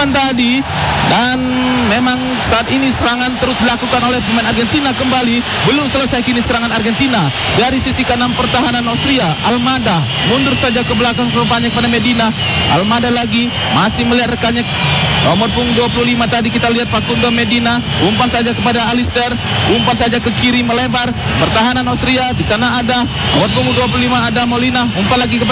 umpan tadi. Dan memang saat ini serangan terus dilakukan oleh pemain Argentina kembali. Belum selesai kini serangan Argentina. Dari sisi kanan pertahanan Austria, Almada mundur saja ke belakang, rupanya kepada Medina. Almada lagi masih melihat rekannya nomor punggung 25 tadi, kita lihat Facundo Medina. Umpan saja kepada Alister, umpan saja ke kiri melebar pertahanan Austria. Di sana ada nomor punggung 25 ada Molina, umpan lagi kepada